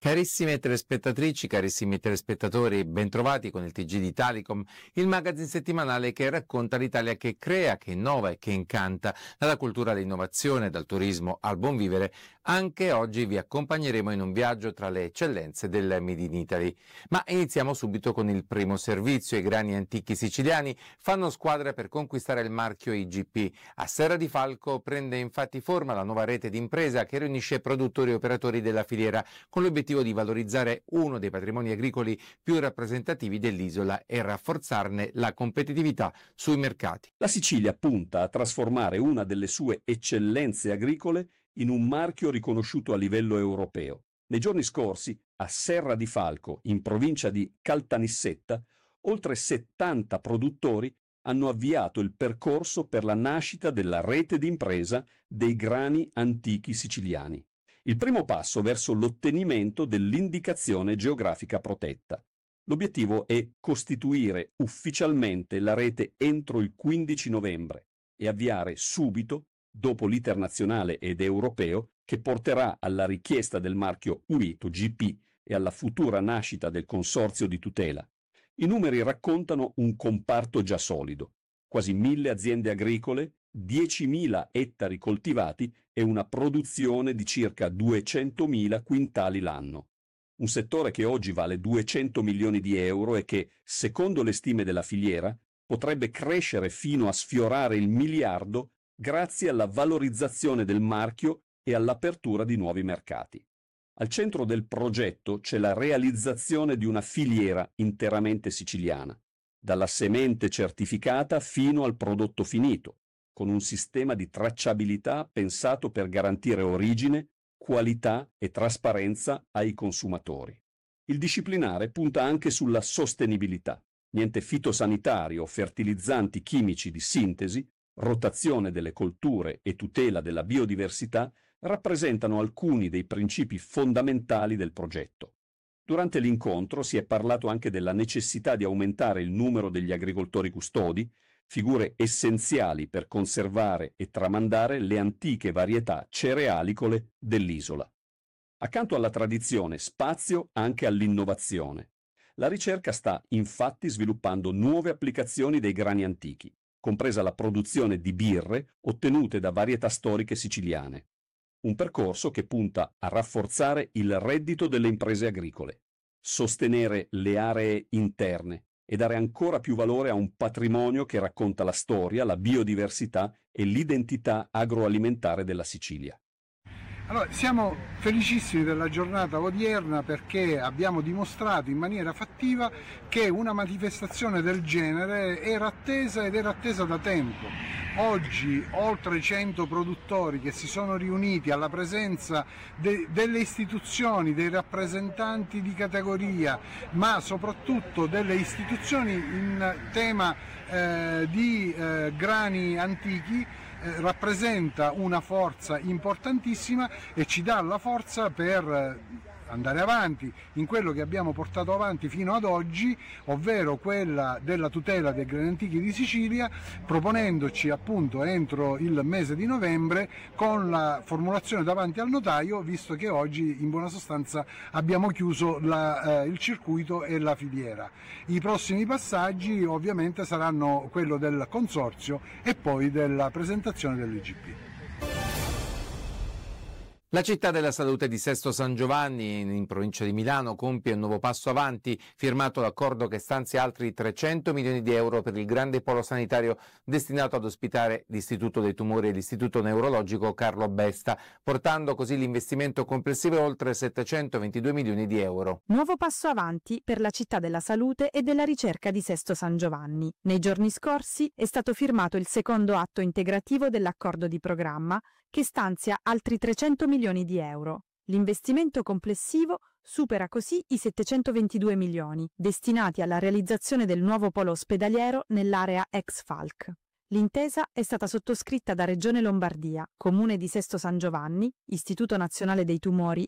Carissime telespettatrici, carissimi telespettatori, bentrovati con il TG di Italicom, il magazine settimanale che racconta l'Italia che crea, che innova e che incanta, dalla cultura all'innovazione, dal turismo al buon vivere. Anche oggi vi accompagneremo in un viaggio tra le eccellenze del Made in Italy. Ma iniziamo subito con il primo servizio. I grani antichi siciliani fanno squadra per conquistare il marchio IGP. A Serra di Falco prende infatti forma la nuova rete d'impresa che riunisce produttori e operatori della filiera con l'obiettivo di valorizzare uno dei patrimoni agricoli più rappresentativi dell'isola e rafforzarne la competitività sui mercati. La Sicilia punta a trasformare una delle sue eccellenze agricole in un marchio riconosciuto a livello europeo. Nei giorni scorsi, a Serra di Falco, in provincia di Caltanissetta, oltre 70 produttori hanno avviato il percorso per la nascita della rete d'impresa dei grani antichi siciliani. Il primo passo verso l'ottenimento dell'indicazione geografica protetta. L'obiettivo è costituire ufficialmente la rete entro il 15 novembre e avviare subito, dopo l'iter nazionale ed europeo, che porterà alla richiesta del marchio UITO GP e alla futura nascita del consorzio di tutela. I numeri raccontano un comparto già solido, quasi 1.000 aziende agricole, 10.000 ettari coltivati e una produzione di circa 200.000 quintali l'anno. Un settore che oggi vale 200 milioni di euro e che, secondo le stime della filiera, potrebbe crescere fino a sfiorare il miliardo grazie alla valorizzazione del marchio e all'apertura di nuovi mercati. Al centro del progetto c'è la realizzazione di una filiera interamente siciliana, dalla semente certificata fino al prodotto finito, con un sistema di tracciabilità pensato per garantire origine, qualità e trasparenza ai consumatori. Il disciplinare punta anche sulla sostenibilità. Niente fitosanitario, fertilizzanti chimici di sintesi, rotazione delle colture e tutela della biodiversità rappresentano alcuni dei principi fondamentali del progetto. Durante l'incontro si è parlato anche della necessità di aumentare il numero degli agricoltori custodi, figure essenziali per conservare e tramandare le antiche varietà cerealicole dell'isola. Accanto alla tradizione, spazio anche all'innovazione. La ricerca sta infatti sviluppando nuove applicazioni dei grani antichi, compresa la produzione di birre ottenute da varietà storiche siciliane. Un percorso che punta a rafforzare il reddito delle imprese agricole, sostenere le aree interne e dare ancora più valore a un patrimonio che racconta la storia, la biodiversità e l'identità agroalimentare della Sicilia. Allora, siamo felicissimi della giornata odierna perché abbiamo dimostrato in maniera fattiva che una manifestazione del genere era attesa ed era attesa da tempo. Oggi oltre 100 produttori che si sono riuniti alla presenza delle istituzioni, dei rappresentanti di categoria, ma soprattutto delle istituzioni in tema di grani antichi, rappresenta una forza importantissima e ci dà la forza per andare avanti in quello che abbiamo portato avanti fino ad oggi, ovvero quella della tutela dei grani antichi di Sicilia, proponendoci appunto entro il mese di novembre con la formulazione davanti al notaio, visto che oggi in buona sostanza abbiamo chiuso il circuito e la filiera. I prossimi passaggi ovviamente saranno quello del consorzio e poi della presentazione dell'IGP. La città della salute di Sesto San Giovanni, in provincia di Milano, compie un nuovo passo avanti, firmato l'accordo che stanzia altri 300 milioni di euro per il grande polo sanitario destinato ad ospitare l'Istituto dei Tumori e l'Istituto Neurologico Carlo Besta, portando così l'investimento complessivo a oltre 722 milioni di euro. Nuovo passo avanti per la città della salute e della ricerca di Sesto San Giovanni. Nei giorni scorsi è stato firmato il secondo atto integrativo dell'accordo di programma che stanzia altri 300 milioni di euro. L'investimento complessivo supera così i 722 milioni, destinati alla realizzazione del nuovo polo ospedaliero nell'area ex Falc. L'intesa è stata sottoscritta da Regione Lombardia, Comune di Sesto San Giovanni, Istituto Nazionale dei Tumori